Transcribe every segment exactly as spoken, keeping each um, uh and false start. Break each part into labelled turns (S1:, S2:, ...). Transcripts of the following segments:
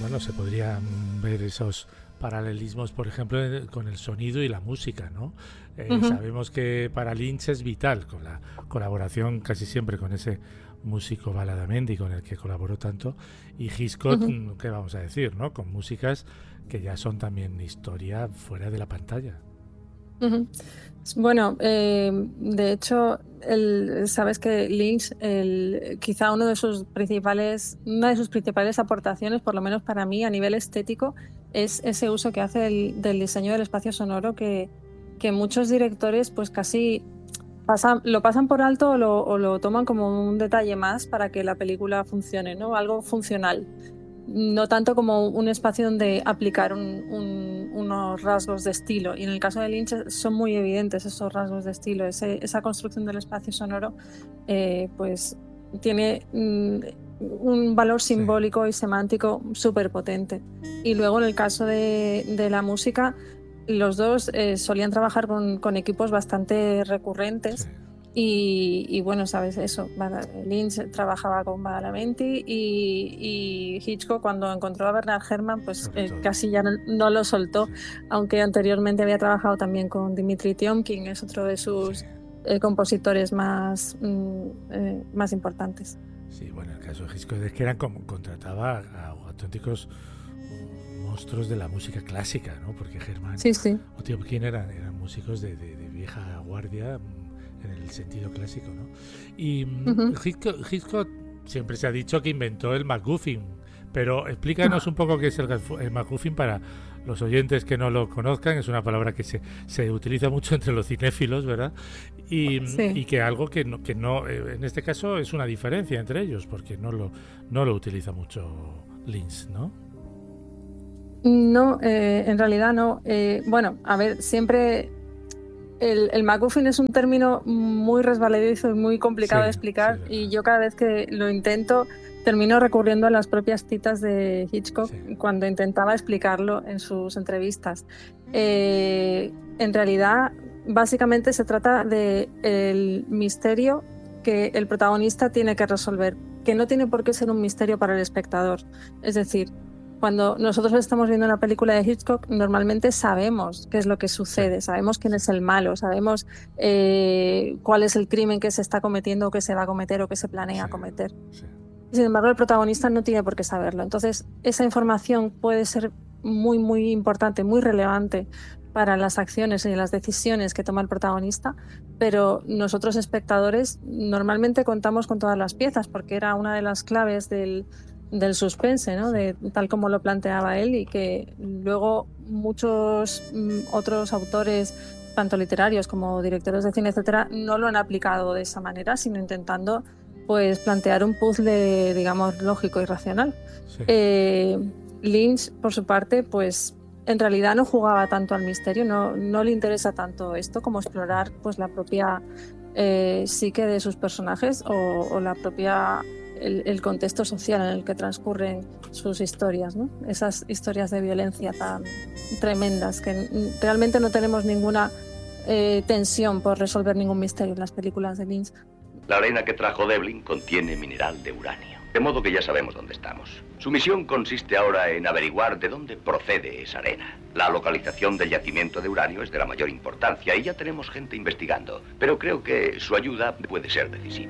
S1: bueno, se podrían ver esos paralelismos, por ejemplo, con el sonido y la música, ¿no? Eh, uh-huh. Sabemos que para Lynch es vital, con la colaboración casi siempre con ese músico Badalamenti con el que colaboró tanto, y Hitchcock, uh-huh. ¿qué vamos a decir, no? Con músicas que ya son también historia fuera de la pantalla.
S2: Uh-huh. Bueno, eh, de hecho, el, sabes que Lynch, el, quizá uno de sus principales, una de sus principales aportaciones, por lo menos para mí, a nivel estético, es ese uso que hace el, del diseño del espacio sonoro que, que muchos directores, pues casi pasan, lo pasan por alto o lo, o lo toman como un detalle más para que la película funcione, ¿no? Algo funcional. No tanto como un espacio donde aplicar un, un, unos rasgos de estilo. Y en el caso de Lynch son muy evidentes esos rasgos de estilo. Ese, esa construcción del espacio sonoro eh, pues tiene mm, un valor simbólico sí. y semántico súper potente. Y luego en el caso de, de la música, los dos eh, solían trabajar con, con equipos bastante recurrentes. Sí. Y, y bueno, sabes eso, Lynch trabajaba con Badalamenti y, y Hitchcock, cuando encontró a Bernard Herrmann, pues eh, casi ya no, no lo soltó, sí. aunque anteriormente había trabajado también con Dimitri Tiomkin, es otro de sus sí. eh, compositores más, mm, eh, más importantes.
S1: Sí, bueno, el caso de Hitchcock es que eran como contrataba a, a auténticos monstruos de la música clásica, ¿no? Porque Herrmann
S2: sí, sí.
S1: o Tiomkin eran, eran músicos de, de, de vieja guardia, en el sentido clásico, ¿no? Y uh-huh. Hitchcock, Hitchcock siempre se ha dicho que inventó el MacGuffin, pero explícanos uh-huh. un poco qué es el, el MacGuffin para los oyentes que no lo conozcan. Es una palabra que se, se utiliza mucho entre los cinéfilos, ¿verdad? Y, sí. y que algo que no, que no, en este caso es una diferencia entre ellos, porque no lo, no lo utiliza mucho Lynch, ¿no?
S2: No, eh, en realidad no. Eh, bueno, a ver, siempre... El, el MacGuffin es un término muy resbaladizo y muy complicado sí, de explicar sí, y yo cada vez que lo intento termino recurriendo a las propias citas de Hitchcock sí. cuando intentaba explicarlo en sus entrevistas. Eh, en realidad, básicamente se trata del misterio que el protagonista tiene que resolver, que no tiene por qué ser un misterio para el espectador. Es decir, cuando nosotros estamos viendo una película de Hitchcock, normalmente sabemos qué es lo que sucede, sabemos quién es el malo, sabemos eh, cuál es el crimen que se está cometiendo o que se va a cometer o que se planea sí, cometer. Sí. Sin embargo, el protagonista no tiene por qué saberlo. Entonces, esa información puede ser muy, muy importante, muy relevante para las acciones y las decisiones que toma el protagonista, pero nosotros espectadores normalmente contamos con todas las piezas porque era una de las claves del del suspense, ¿no? De tal como lo planteaba él y que luego muchos mm, otros autores, tanto literarios como directores de cine, etcétera, no lo han aplicado de esa manera, sino intentando pues plantear un puzzle, digamos, lógico y racional. Sí. Eh, Lynch, por su parte, pues en realidad no jugaba tanto al misterio, no, no le interesa tanto esto como explorar pues la propia eh, psique de sus personajes o, o la propia El, el contexto social en el que transcurren sus historias, ¿no? Esas historias de violencia tan tremendas que realmente no tenemos ninguna eh, tensión por resolver ningún misterio en las películas de Lynch.
S3: La arena que trajo Devlin contiene mineral de uranio, de modo que ya sabemos dónde estamos. Su misión consiste ahora en averiguar de dónde procede esa arena. La localización del yacimiento de uranio es de la mayor importancia y ya tenemos gente investigando, pero creo que su ayuda puede ser decisiva.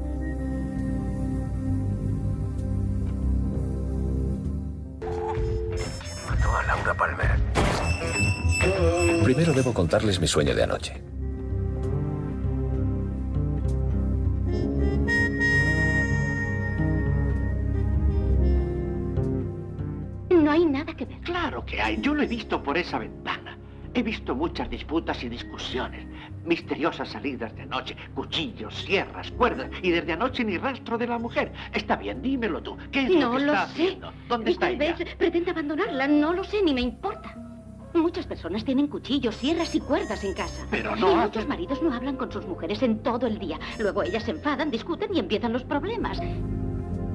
S4: A Laura Palmer. Primero debo contarles mi sueño de anoche.
S5: No hay nada que ver.
S6: Claro que hay. Yo lo he visto por esa ventana. He visto muchas disputas y discusiones, misteriosas salidas de noche, cuchillos, sierras, cuerdas, y desde anoche ni rastro de la mujer. Está bien, dímelo tú. ¿Qué es
S5: no
S6: lo que
S5: lo
S6: está
S5: sé.
S6: haciendo? ¿Dónde
S5: y
S6: está
S5: tal
S6: ella?
S5: Vez pretende abandonarla. No lo sé, ni me importa. Muchas personas tienen cuchillos, sierras y cuerdas en casa.
S6: Pero no
S5: Y
S6: hacen...
S5: muchos maridos no hablan con sus mujeres en todo el día. Luego ellas se enfadan, discuten y empiezan los problemas.